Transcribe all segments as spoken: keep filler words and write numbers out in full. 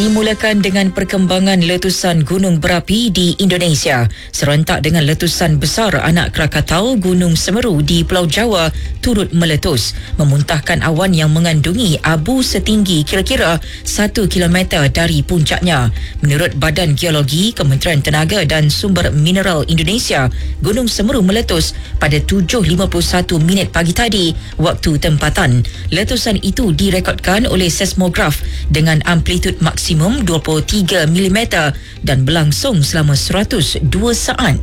Dimulakan dengan perkembangan letusan gunung berapi di Indonesia. Serentak dengan letusan besar anak Krakatau, Gunung Semeru di Pulau Jawa turut meletus, memuntahkan awan yang mengandungi abu setinggi kira-kira satu kilometer dari puncaknya. Menurut Badan Geologi, Kementerian Tenaga dan Sumber Mineral Indonesia, Gunung Semeru meletus pada tujuh lima puluh satu minit pagi tadi waktu tempatan. Letusan itu direkodkan oleh seismograf dengan amplitud maksimum dua puluh tiga milimeter dan berlangsung selama seratus dua saat.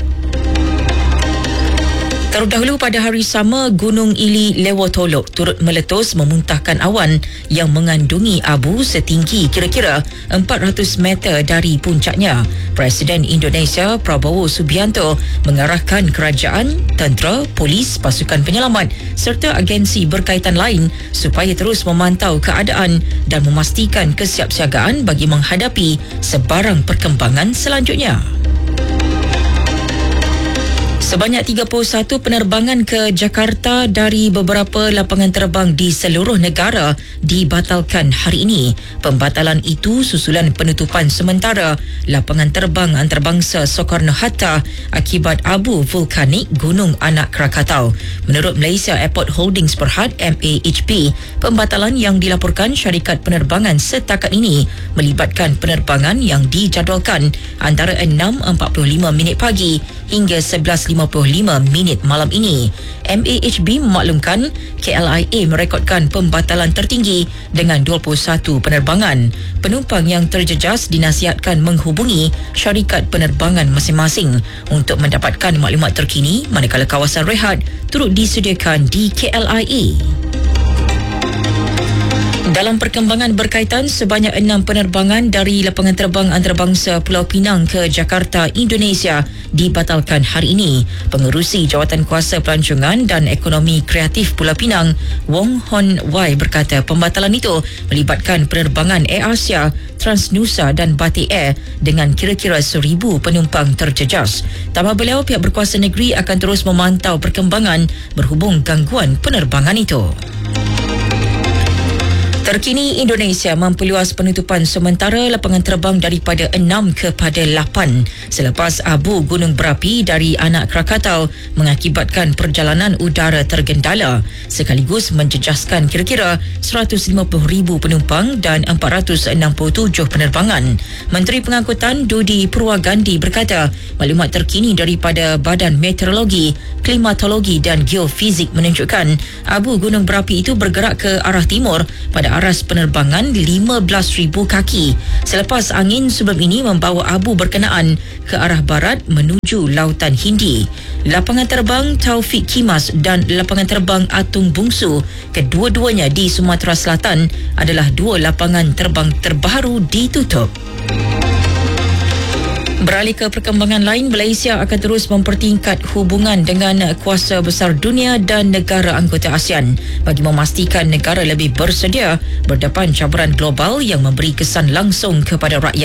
Terdahulu pada hari sama, Gunung Ili Lewotolok turut meletus memuntahkan awan yang mengandungi abu setinggi kira-kira empat ratus meter dari puncaknya. Presiden Indonesia Prabowo Subianto mengarahkan kerajaan, tentera, polis, pasukan penyelamat serta agensi berkaitan lain supaya terus memantau keadaan dan memastikan kesiapsiagaan bagi menghadapi sebarang perkembangan selanjutnya. Sebanyak tiga puluh satu penerbangan ke Jakarta dari beberapa lapangan terbang di seluruh negara dibatalkan hari ini. Pembatalan itu susulan penutupan sementara lapangan terbang antarabangsa Soekarno-Hatta akibat abu vulkanik Gunung Anak Krakatau. Menurut Malaysia Airport Holdings Berhad M A H P, pembatalan yang dilaporkan syarikat penerbangan setakat ini melibatkan penerbangan yang dijadualkan antara enam empat puluh lima minit pagi hingga sebelas lima puluh lima minit malam ini. M A H B memaklumkan K L I A merekodkan pembatalan tertinggi dengan dua puluh satu penerbangan. Penumpang yang terjejas dinasihatkan menghubungi syarikat penerbangan masing-masing untuk mendapatkan maklumat terkini manakala kawasan rehat turut disediakan di K L I A. Dalam perkembangan berkaitan, sebanyak enam penerbangan dari lapangan terbang antarabangsa Pulau Pinang ke Jakarta, Indonesia dibatalkan hari ini. Pengerusi Jawatankuasa Pelancongan dan Ekonomi Kreatif Pulau Pinang, Wong Hon Wai berkata pembatalan itu melibatkan penerbangan Air Asia, Transnusa dan Batik Air dengan kira-kira seribu penumpang terjejas. Tambah beliau, pihak berkuasa negeri akan terus memantau perkembangan berhubung gangguan penerbangan itu. Terkini, Indonesia memperluas penutupan sementara lapangan terbang daripada enam kepada lapan selepas abu gunung berapi dari Anak Krakatau mengakibatkan perjalanan udara tergendala sekaligus menjejaskan kira-kira seratus lima puluh ribu penumpang dan empat ratus enam puluh tujuh penerbangan. Menteri Pengangkutan Dudi Purwagandhi berkata, maklumat terkini daripada Badan Meteorologi, Klimatologi dan Geofizik menunjukkan abu gunung berapi itu bergerak ke arah timur pada aras penerbangan lima belas ribu kaki selepas angin sebelum ini membawa abu berkenaan ke arah barat menuju Lautan Hindi. Lapangan terbang Taufik Kimas dan lapangan terbang Atung Bungsu, kedua-duanya di Sumatera Selatan, adalah dua lapangan terbang terbaru ditutup. Beralih ke perkembangan lain, Malaysia akan terus mempertingkat hubungan dengan kuasa besar dunia dan negara anggota ASEAN bagi memastikan negara lebih bersedia berdepan cabaran global yang memberi kesan langsung kepada rakyat.